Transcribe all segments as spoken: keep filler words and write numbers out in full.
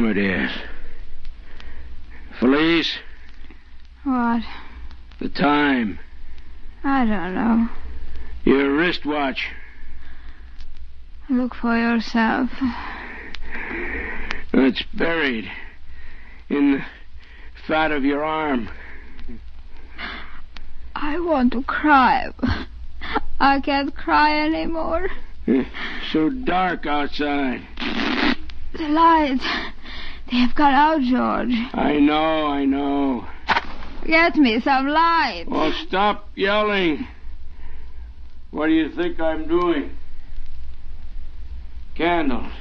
it is. Felice? What? The time. I don't know. Your wristwatch. Look for yourself. It's buried in the fat of your arm. I want to cry. I can't cry anymore. It's so dark outside. The lights. They have gone out, George. I know, I know. Get me some light. Oh, stop yelling. What do you think I'm doing? Candles.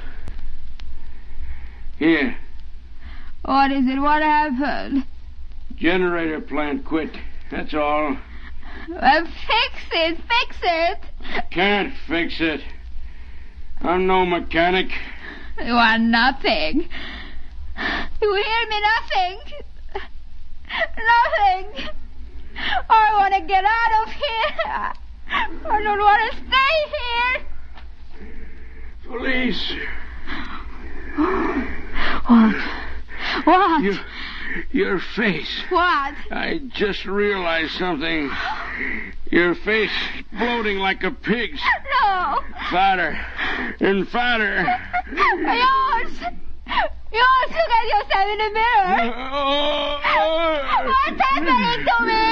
Here. What is it? What happened? Generator plant quit. That's all. Well, fix it. Fix it. Can't fix it. I'm no mechanic. You are nothing. You hear me? Nothing. Nothing. I want to get out of here. I don't want to stay here. Police. What? What? You, your face. What? I just realized something. Your face bloating like a pig's. No. Fatter and fatter. Yours. Yours. Look at yourself in the mirror. Oh, oh, What's happening to me?